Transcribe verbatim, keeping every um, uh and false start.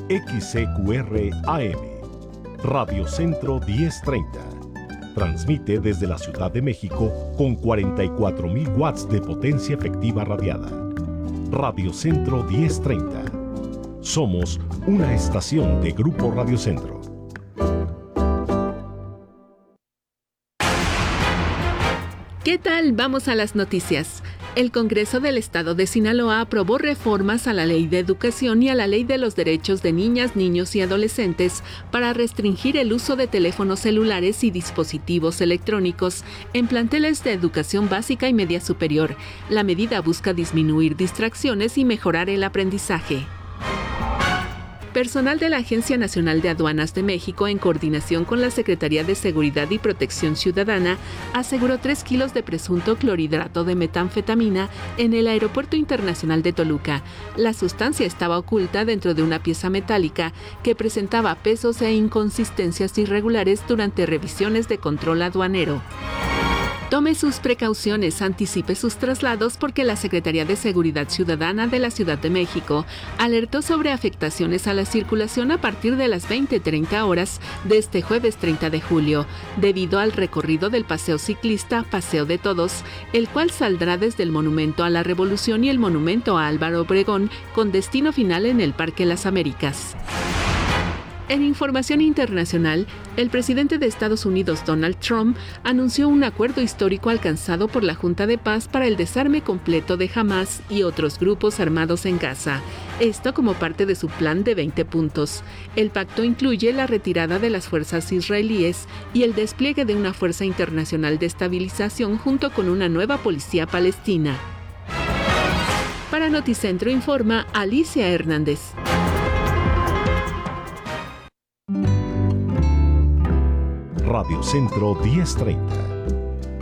X C Q R A M, Radio Centro diez treinta. Transmite desde la Ciudad de México con cuarenta y cuatro mil watts de potencia efectiva radiada. Radio Centro diez treinta. Somos una estación de Grupo Radio Centro. ¿Qué tal? Vamos a las noticias. El Congreso del Estado de Sinaloa aprobó reformas a la Ley de Educación y a la Ley de los Derechos de Niñas, Niños y Adolescentes para restringir el uso de teléfonos celulares y dispositivos electrónicos en planteles de educación básica y media superior. La medida busca disminuir distracciones y mejorar el aprendizaje. Personal de la Agencia Nacional de Aduanas de México, en coordinación con la Secretaría de Seguridad y Protección Ciudadana, aseguró tres kilos de presunto clorhidrato de metanfetamina en el Aeropuerto Internacional de Toluca. La sustancia estaba oculta dentro de una pieza metálica que presentaba pesos e inconsistencias irregulares durante revisiones de control aduanero. Tome sus precauciones, anticipe sus traslados porque la Secretaría de Seguridad Ciudadana de la Ciudad de México alertó sobre afectaciones a la circulación a partir de las veinte treinta horas de este jueves treinta de julio, debido al recorrido del paseo ciclista Paseo de Todos, el cual saldrá desde el Monumento a la Revolución y el Monumento a Álvaro Obregón, con destino final en el Parque Las Américas. En información internacional, el presidente de Estados Unidos, Donald Trump, anunció un acuerdo histórico alcanzado por la Junta de Paz para el desarme completo de Hamás y otros grupos armados en Gaza. Esto como parte de su plan de veinte puntos. El pacto incluye la retirada de las fuerzas israelíes y el despliegue de una fuerza internacional de estabilización junto con una nueva policía palestina. Para Noticentro informa Alicia Hernández. Radio Centro diez treinta.